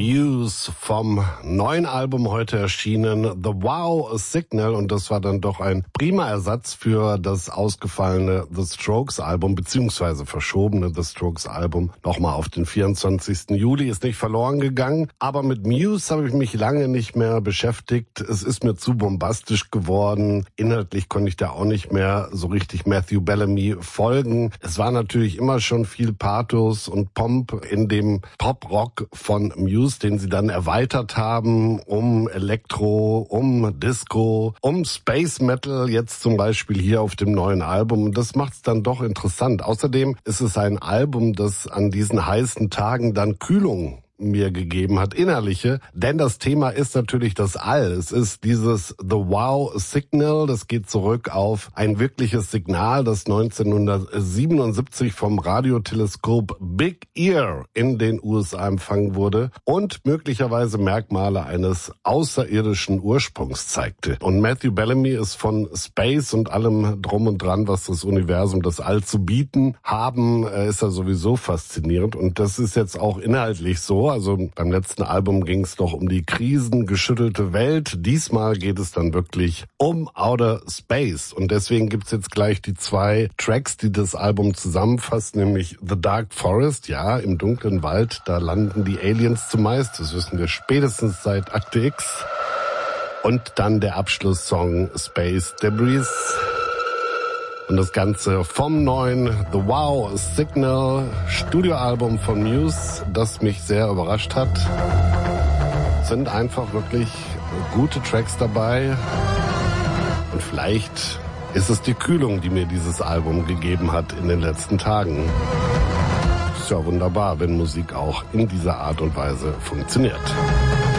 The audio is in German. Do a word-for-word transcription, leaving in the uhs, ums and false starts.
Muse vom neuen Album heute erschienen, The Wow Signal, und das war dann doch ein prima Ersatz für das ausgefallene The Strokes Album, beziehungsweise verschobene The Strokes Album nochmal auf den vierundzwanzigsten Juli, ist nicht verloren gegangen, aber mit Muse habe ich mich lange nicht mehr beschäftigt, es ist mir zu bombastisch geworden, inhaltlich konnte ich da auch nicht mehr so richtig Matthew Bellamy folgen, es war natürlich immer schon viel Pathos und Pomp in dem Pop-Rock von Muse, den sie dann erweitert haben um Elektro, um Disco, um Space Metal, jetzt zum Beispiel hier auf dem neuen Album. Und das macht es dann doch interessant. Außerdem ist es ein Album, das an diesen heißen Tagen dann Kühlung mir gegeben hat, innerliche, denn das Thema ist natürlich das All. Es ist dieses The Wow Signal, das geht zurück auf ein wirkliches Signal, das neunzehnhundertsiebenundsiebzig vom Radioteleskop Big Ear in den U S A empfangen wurde und möglicherweise Merkmale eines außerirdischen Ursprungs zeigte. Und Matthew Bellamy ist von Space und allem drum und dran, was das Universum, das All zu bieten haben, ist er sowieso faszinierend, und das ist jetzt auch inhaltlich so. Also beim letzten Album ging es noch um die krisengeschüttelte Welt. Diesmal geht es dann wirklich um Outer Space. Und deswegen gibt's jetzt gleich die zwei Tracks, die das Album zusammenfassen, nämlich The Dark Forest. Ja, im dunklen Wald, da landen die Aliens zumeist. Das wissen wir spätestens seit Akte X. Und dann der Abschlusssong Space Debris. Und das Ganze vom neuen The Wow Signal Studioalbum von Muse, das mich sehr überrascht hat. Sind einfach wirklich gute Tracks dabei. Und vielleicht ist es die Kühlung, die mir dieses Album gegeben hat in den letzten Tagen. Ist ja wunderbar, wenn Musik auch in dieser Art und Weise funktioniert.